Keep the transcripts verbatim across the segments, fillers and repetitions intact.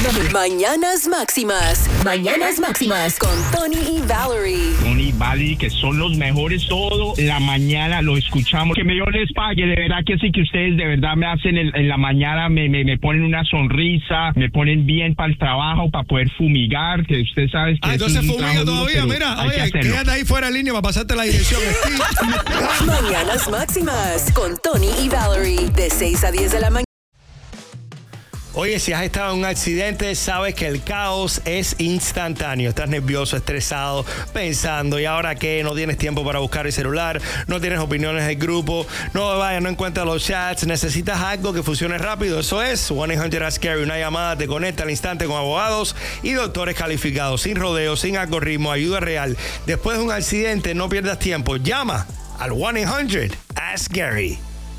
Mañanas Máximas. Mañanas Máximas con Tony y Valerie. Tony y Valerie, que son los mejores todo la mañana, lo escuchamos. Que Dios les pague, de verdad que sí, que ustedes de verdad me hacen en, en la mañana, me, me, me ponen una sonrisa, me ponen bien para el trabajo, para poder fumigar, que usted sabe que ah, entonces es un fumiga todavía, mira, oye, quédate ahí fuera de línea para pasarte la dirección. Mañanas Máximas con Tony y Valerie, de seis a diez de la mañana. Oye, si has estado en un accidente, sabes que el caos es instantáneo. Estás nervioso, estresado, pensando, ¿y ahora qué? No tienes tiempo para buscar el celular, no tienes opiniones del grupo, no vayas, no encuentras los chats, necesitas algo que funcione rápido. Eso es one eight hundred ask Gary, una llamada te conecta al instante con abogados y doctores calificados, sin rodeos, sin algoritmo, ayuda real. Después de un accidente, no pierdas tiempo, llama al one eight hundred ask Gary.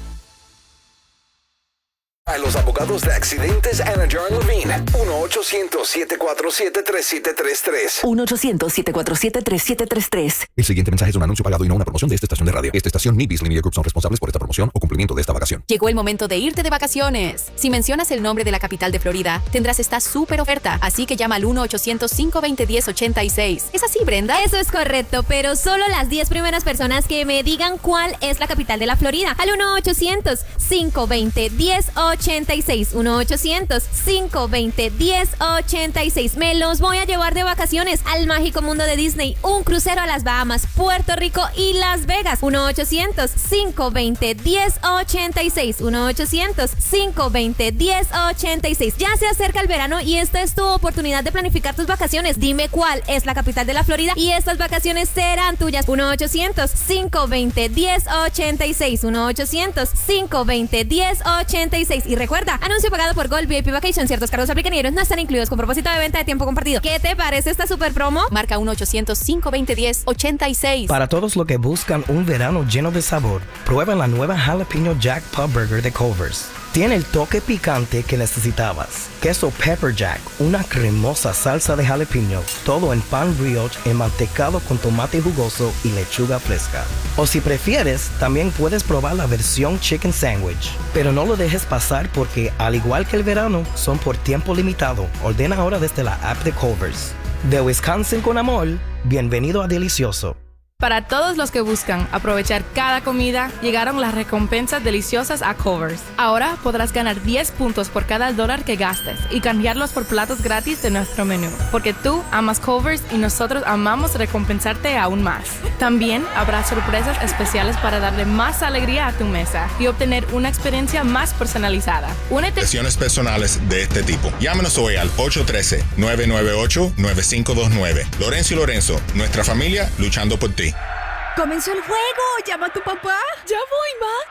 A los abogados de accidentes Anna John Levine. uno ochocientos, siete cuatro siete, tres siete tres tres. uno ochocientos, siete cuatro siete, tres siete tres tres. El siguiente mensaje es un anuncio pagado y no una promoción de esta estación de radio. Esta estación ni Beasley Media Group son responsables por esta promoción o cumplimiento de esta vacación. Llegó el momento de irte de vacaciones. Si mencionas el nombre de la capital de Florida, tendrás esta súper oferta. Así que llama al uno ochocientos, cinco dos cero, uno cero ocho seis. ¿Es así, Brenda? Eso es correcto, pero solo las diez primeras personas que me digan cuál es la capital de la Florida. Al uno ochocientos, cinco dos cero, uno cero ocho seis. uno ochocientos, cinco dos cero, uno cero ocho seis. Me los voy a llevar de vacaciones al mágico mundo de Disney, un crucero a las Bahamas, Puerto Rico y Las Vegas. uno ochocientos, cinco dos cero, uno cero ocho seis. uno ochocientos, cinco dos cero, uno cero ocho seis. Ya se acerca el verano y esta es tu oportunidad de planificar tus vacaciones. Dime cuál es la capital de la Florida y estas vacaciones serán tuyas. uno ochocientos, cinco dos cero, uno cero ocho seis. uno ochocientos, cinco dos cero, uno cero ocho seis. Y recuerda, anuncio pagado por Gold V I P Vacation. Ciertos cargos aplican y ellos no están incluidos con propósito de venta de tiempo compartido. ¿Qué te parece esta super promo? Marca uno ochocientos, cinco dos cero, uno cero ocho seis. Para todos los que buscan un verano lleno de sabor, prueben la nueva Jalapeno Jack Pub Burger de Culver's. Tiene el toque picante que necesitabas. Queso Pepper Jack, una cremosa salsa de jalapeño, todo en pan brioche enmantecado con tomate jugoso y lechuga fresca. O si prefieres, también puedes probar la versión Chicken Sandwich. Pero no lo dejes pasar porque, al igual que el verano, son por tiempo limitado. Ordena ahora desde la app de Culver's. De Wisconsin con amor, bienvenido a Delicioso. Para todos los que buscan aprovechar cada comida, llegaron las recompensas deliciosas a Culver's. Ahora podrás ganar diez puntos por cada dólar que gastes y canjearlos por platos gratis de nuestro menú. Porque tú amas Culver's y nosotros amamos recompensarte aún más. También habrá sorpresas especiales para darle más alegría a tu mesa y obtener una experiencia más personalizada. Únete. Sesiones personales de este tipo. Llámenos hoy al ocho uno tres, nueve nueve ocho, nueve cinco dos nueve. Lorenzo y Lorenzo, nuestra familia luchando por ti. ¡Comenzó el juego! ¡Llama a tu papá! ¡Ya voy, ma!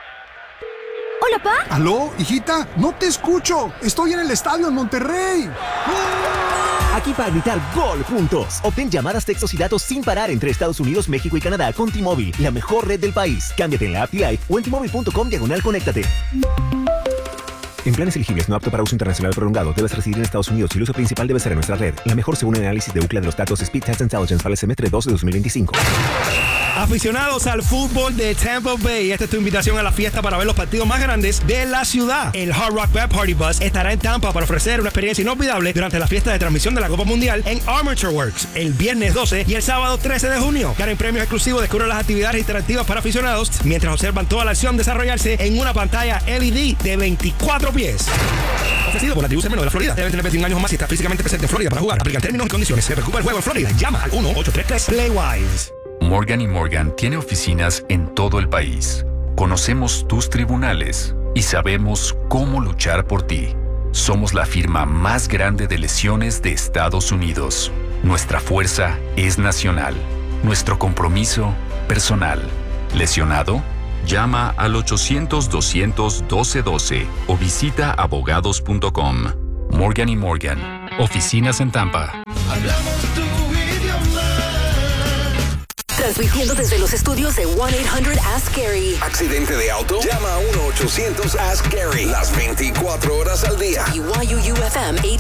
¡Hola, pa! ¿Aló, hijita? No te escucho. Estoy en el estadio en Monterrey. Aquí para gritar gol juntos. Obtén llamadas, textos y datos sin parar entre Estados Unidos, México y Canadá con T-Mobile, la mejor red del país. Cámbiate en la app T-Life o en T Mobile punto com diagonal conéctate. En planes elegibles no apto para uso internacional prolongado, debes residir en Estados Unidos y el uso principal debe ser en nuestra red. La mejor según el análisis de Ookla de los datos Speed Test Intelligence para el semestre dos de dos mil veinticinco. Aficionados al fútbol de Tampa Bay, esta es tu invitación a la fiesta para ver los partidos más grandes de la ciudad. El Hard Rock Bad Party Bus estará en Tampa para ofrecer una experiencia inolvidable durante la fiesta de transmisión de la Copa Mundial en Armature Works el viernes doce y el sábado trece de junio. Ganen premios exclusivos, descubre las actividades interactivas para aficionados mientras observan toda la acción desarrollarse en una pantalla L E D de veinticuatro pies. Ofrecido por la tribu Semeno de la Florida. Debe tener veintiún años o más y está físicamente presente en Florida para jugar. Aplican términos y condiciones. Se recupera el juego en Florida. Llama al uno ocho tres tres Playwise. Morgan y Morgan tiene oficinas en todo el país. Conocemos tus tribunales y sabemos cómo luchar por ti. Somos la firma más grande de lesiones de Estados Unidos. Nuestra fuerza es nacional. Nuestro compromiso, personal. ¿Lesionado? Llama al ochocientos, doscientos, doce doce o visita abogados punto com. Morgan y Morgan. Oficinas en Tampa. Hablamos tu idioma. Transmitiendo desde los estudios de one eight hundred ask Gary. ¿Accidente de auto? Llama a uno ochocientos ask Gary. Las veinticuatro horas al día. Y Y U U F M